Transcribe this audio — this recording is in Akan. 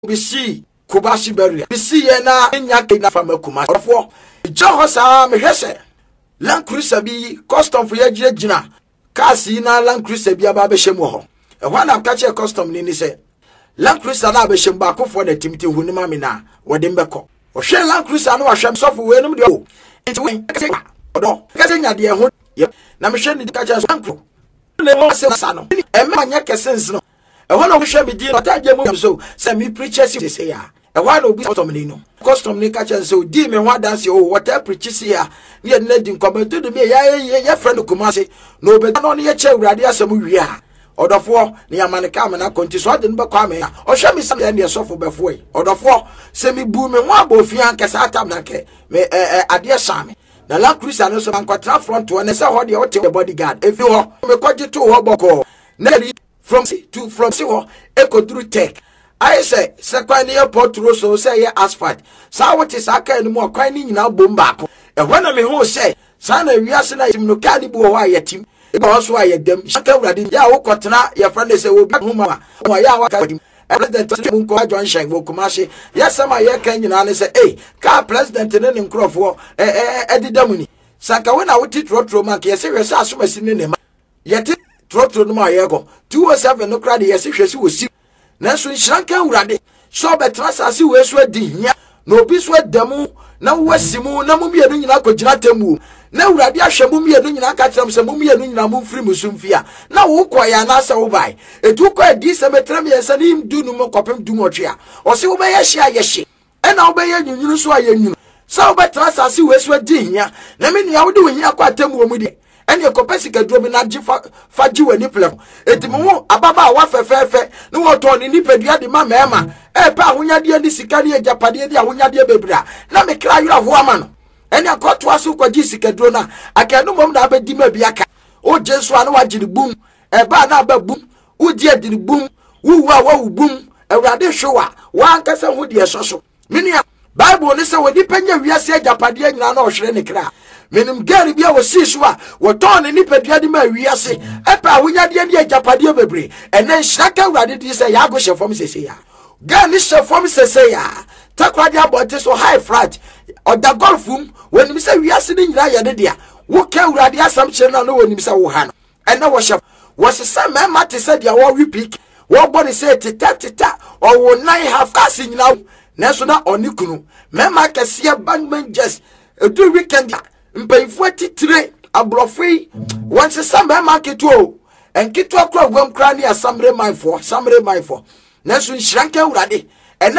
bisi Kubashi Berry. Bisi na nyake na fama Kumasi. Therefore, Johosa mehese Land Cruiser bi custom for ye gina. Kasi na Land Cruiser bi aba behye mu ho. E ho na ka che custom ni se. Land Cruiser na behye mba akofo na timti hunu ma me na wode mbekọ. O hwe Land Cruiser no ahwem sofo we num de o. Enti we kase odo kase nya de ho. Na me hwe ni ka che so ankro. Ne mo se sa no. E ma nya kase nsno. E ho na hwe me di no taje mu so se me preachers say ya. E wa na obi custom ni no. Custom ni ka che so di me ho dance o water preachers ya. Ni na di nkometo de me ya friend Kumasi. No be no ne ye che urade asem wi a. Odofo ni amaneka amana konti so ade nbe kwa me ya. O hwe me sam ne sofo befo e. Odofo se me bu me ho abofia ankasa atam na ke me ade same. Na Land Cruiser no so ankwatra front one se ho de o te bodyguard. Efi ho me kwaje to ho boko. Na from see ho ekoduru tech. I say sekwan ni airport road so say asphalt. Sa what is aka ni mo kwan ni nyina bom baako. E wana me ho say sa na wiase na tim no ka ni bu ho ayetim. E ba so ayedam. Shaka urade ya wo kotena ya friend say obi ho ma. Wa ya wa ka president mun ko John Sheng wo Kumasi. Ya sama ye kan nyina ne say eh ka president ne ne nkrofo edidamuni. Saka we na wo ti trotro man ke ye say we say asomasi ne ne ma. Ye ti trotro no ma ye go 207 no kra de ye say hwesi wo si. Nanso nshranka urade so betra sase we so adi hia na obi so adamu na wasimu na mumienu nyina kogina temu na urade ahwemu mienu nyina ka kyerem se mumienu nyina mumfiri musumfia na wo koya na asa wo bai etu ko adi se metra me yesa ni mdunu mo kopem dumotwe o se wo be ye hia ye hye ena wo be ye nyunyunu so ayanyunu so betra sase we so adi hia na me nua wo de wo hia kwa temu mu de ene kopesi kaduro bi na faji wani plem etimo ababa wa fefefe no woto ni nipadua de ma mema pa ahonyade ni sika ni ejapade de ahonyade bebra na me kra yura ho ama no ene akoto aso kwaji sikaduro na akanu mom na abedi ma bi aka o jesu anu wagire bum ba na ba bum udi adire bum wuwa wa bum awrade hwewa wa ankasa ho de soso minia Bible ni se wodi panya wiase ejapade nyina na ohwere ne kra menim gari bia wo siswa wo ton ni padua de ma wiase epa ahonyade ne ejapade bebre ene nhyaka urade di se ya go hyefom sese ya gani hyefom sese ya takwade abote so high flat oda golfum wonim se wiase ni nyina ye de dia wo ka urade asam kire na no wonim se wo ha no ene wo hyef wo sese mema te se dia wo repeat wo body se teta o wo nine half kasi nyina Neso na onikunu mema kese bangman just do weekend mpayfo titire abrofei once some market o enkito akra gwam kra ne asamre mindfo neso nhranka urade